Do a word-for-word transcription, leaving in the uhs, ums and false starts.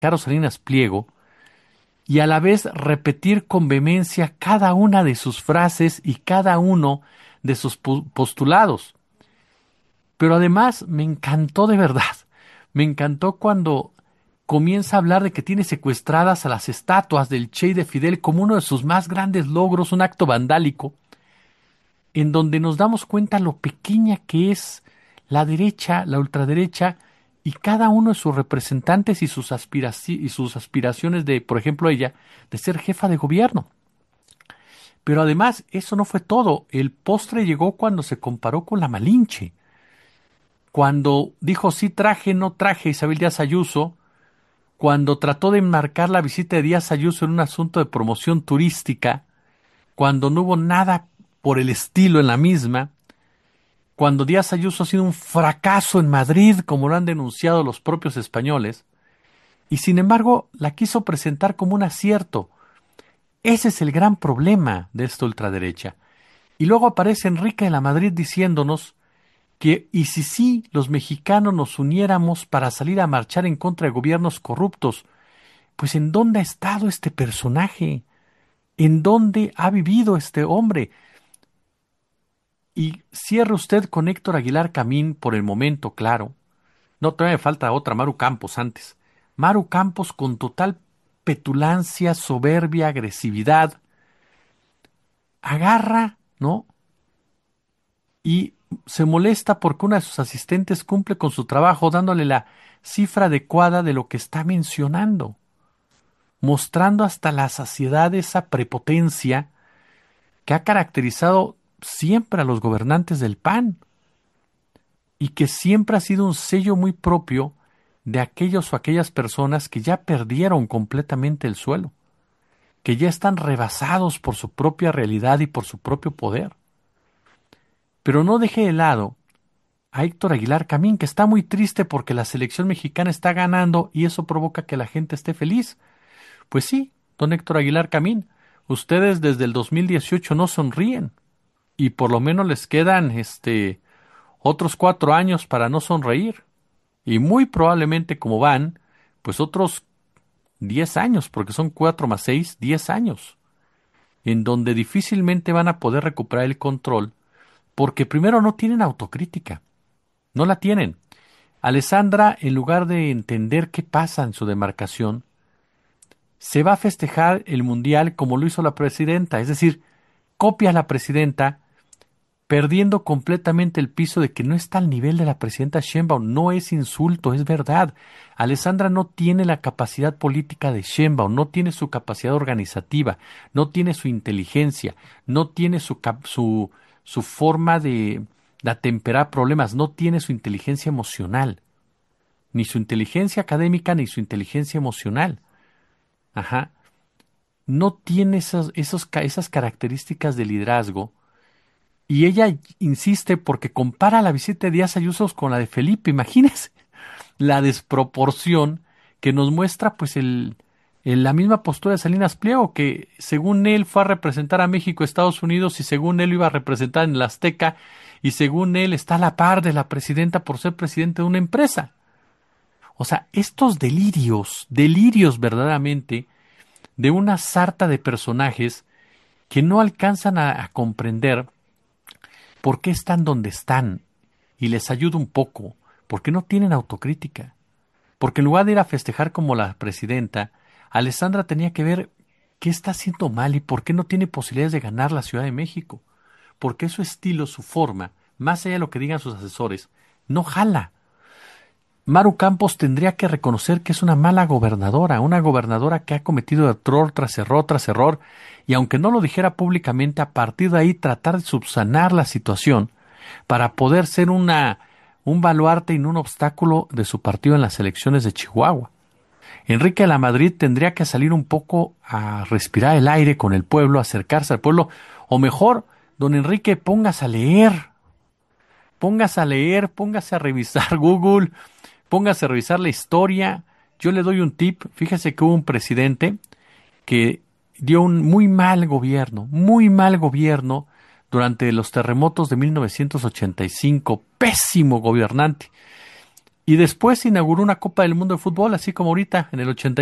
Carlos Salinas Pliego y a la vez repetir con vehemencia cada una de sus frases y cada uno de sus postulados. Pero además me encantó de verdad, me encantó cuando comienza a hablar de que tiene secuestradas a las estatuas del Che y de Fidel como uno de sus más grandes logros, un acto vandálico, en donde nos damos cuenta lo pequeña que es la derecha, la ultraderecha, y cada uno de sus representantes y sus, aspiraci- y sus aspiraciones de, por ejemplo, ella, de ser jefa de gobierno. Pero además, eso no fue todo. El postre llegó cuando se comparó con la Malinche. Cuando dijo sí traje, no traje a Isabel Díaz Ayuso, cuando trató de enmarcar la visita de Díaz Ayuso en un asunto de promoción turística, cuando no hubo nada por el estilo en la misma, cuando Díaz Ayuso ha sido un fracaso en Madrid, como lo han denunciado los propios españoles, y sin embargo la quiso presentar como un acierto. Ese es el gran problema de esta ultraderecha. Y luego aparece Enrique de la Madrid diciéndonos que, y si sí, los mexicanos nos uniéramos para salir a marchar en contra de gobiernos corruptos, pues ¿en dónde ha estado este personaje? ¿En dónde ha vivido este hombre? Y cierre usted con Héctor Aguilar Camín por el momento, claro. No, todavía me falta otra, Maru Campos antes. Maru Campos con total petulancia, soberbia, agresividad, agarra, ¿no? Y se molesta porque una de sus asistentes cumple con su trabajo dándole la cifra adecuada de lo que está mencionando, mostrando hasta la saciedad esa prepotencia que ha caracterizado siempre a los gobernantes del P A N y que siempre ha sido un sello muy propio de aquellos o aquellas personas que ya perdieron completamente el suelo, que ya están rebasados por su propia realidad y por su propio poder. Pero no deje de lado a Héctor Aguilar Camín, que está muy triste porque la selección mexicana está ganando y eso provoca que la gente esté feliz. Pues sí, don Héctor Aguilar Camín, ustedes desde el dos mil dieciocho no sonríen y por lo menos les quedan este otros cuatro años para no sonreír y muy probablemente como van, pues otros diez años, porque son cuatro más seis, diez años, en donde difícilmente van a poder recuperar el control, porque primero no tienen autocrítica, no la tienen. Alessandra, en lugar de entender qué pasa en su demarcación, se va a festejar el Mundial como lo hizo la presidenta, es decir, copia a la presidenta, perdiendo completamente el piso de que no está al nivel de la presidenta Sheinbaum. No es insulto, es verdad. Alessandra no tiene la capacidad política de Sheinbaum, no tiene su capacidad organizativa, no tiene su inteligencia, no tiene su, cap su, su forma de, de atemperar problemas, no tiene su inteligencia emocional, ni su inteligencia académica, ni su inteligencia emocional. Ajá. No tiene esas, esos, esas características de liderazgo. Y ella insiste porque compara la visita de Díaz Ayuso con la de Felipe. Imagínense la desproporción que nos muestra pues el, el- la misma postura de Salinas Pliego, que según él fue a representar a México, Estados Unidos, y según él lo iba a representar en el Azteca, y según él está a la par de la presidenta por ser presidente de una empresa. O sea, estos delirios, delirios verdaderamente, de una sarta de personajes que no alcanzan a, a comprender por qué están donde están, y les ayuda un poco, porque no tienen autocrítica. Porque en lugar de ir a festejar como la presidenta, Alessandra tenía que ver qué está haciendo mal y por qué no tiene posibilidades de ganar la Ciudad de México. Porque su estilo, su forma, más allá de lo que digan sus asesores, no jala. Maru Campos tendría que reconocer que es una mala gobernadora, una gobernadora que ha cometido error tras error tras error, y aunque no lo dijera públicamente, a partir de ahí tratar de subsanar la situación para poder ser una, un baluarte y no un obstáculo de su partido en las elecciones de Chihuahua. Enrique de la Madrid tendría que salir un poco a respirar el aire con el pueblo, acercarse al pueblo, o mejor, don Enrique, póngase a leer, póngase a leer, póngase a revisar Google, póngase a revisar la historia. Yo le doy un tip. Fíjese que hubo un presidente que dio un muy mal gobierno, muy mal gobierno durante los terremotos de mil novecientos ochenta y cinco. Pésimo gobernante. Y después inauguró una Copa del Mundo de Fútbol, así como ahorita, en el ochenta